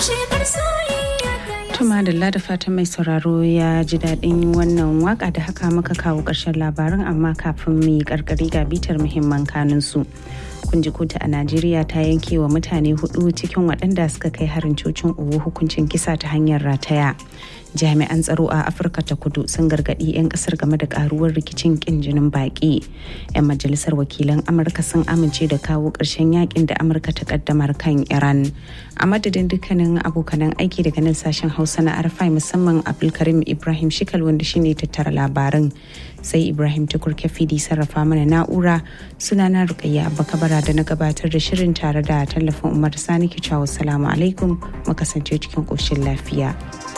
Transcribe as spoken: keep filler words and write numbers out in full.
Tuma da da fatan mai sauraro ya ji daɗin wannan waka da haka muka kawo ƙarshen labarin, amma kafin mu yi ƙarƙari ga bitar muhimman kanunsu. Kun ji kotu a Najeriya ta yanke wa mutane hudu cikin waɗanda suka kai harin cocin Owo hukuncin kisa ta hanyar rataya. Jami'an tsaro a Afirka ta Kudu sun gargaɗi 'yan ƙasar game da ƙaruwar rikicin ƙin jinin baƙi. 'Yan majalisar wakilan Amurka sun amince da kawo ƙarshen yakin da Amurka ta ƙaddamar kan Iran. A madadin dukkanin abokanan aiki daga nan sashen Hausa na Arfai, musamman Abdulkarim Ibrahim Shikal wanda shine tattara labarin, sai Ibrahim Tukur Kefidi sarrafa mana na'ura. Sunana Rukayya Abba Kabara da na gabatar da shirin tare da tallafin Umar Sani Kicawo. Salamu alaikum, mu kasance cikin ƙoshin lafiya.